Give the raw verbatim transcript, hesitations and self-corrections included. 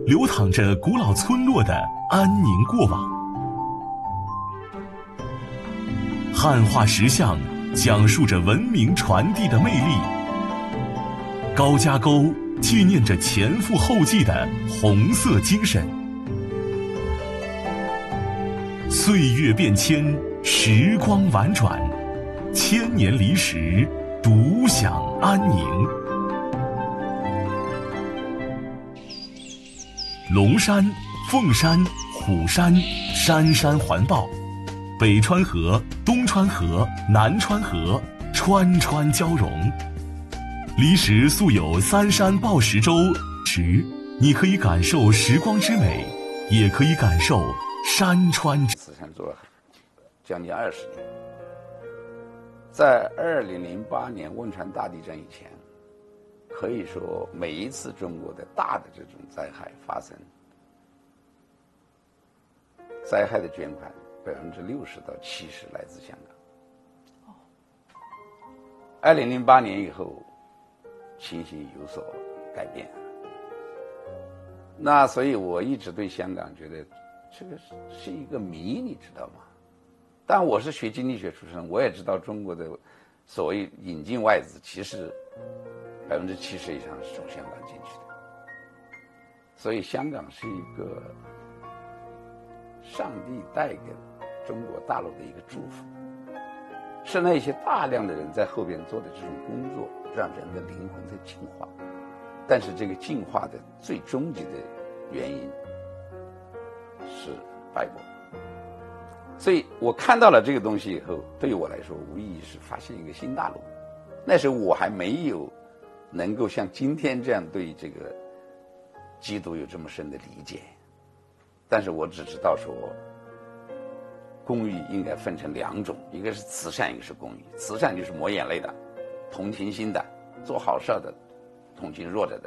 流淌着古老村落的安宁过往。汉化石像讲述着文明传递的魅力，高家沟纪念着前赴后继的红色精神。岁月变迁，时光婉转，千年历史，独享安宁。龙山、凤山、虎山，山山环抱，北川河、东川河、南川河，川川交融。离石素有三山抱石洲，时你可以感受时光之美，也可以感受山川之。 慈善做了将近二十年，在二零零八年汶川大地震以前，可以说每一次中国的大的这种灾害发生，灾害的捐款百分之六十到七十来自香港。二零零八年以后，情形有所改变。那所以我一直对香港觉得这个是一个谜，你知道吗？但我是学经济学出身，我也知道中国的所谓引进外资，其实百分之七十以上是从香港进去的。所以香港是一个上帝带给中国大陆的一个祝福，是那些大量的人在后边做的这种工作，让人的灵魂在进化。但是这个进化的最终极的原因是拜国。所以我看到了这个东西以后，对于我来说无疑是发现一个新大陆。那时候我还没有能够像今天这样对这个基督有这么深的理解，但是我只知道说公益应该分成两种，一个是慈善，一个是公益。慈善就是抹眼泪的，同情心的，做好事的，同情弱者的。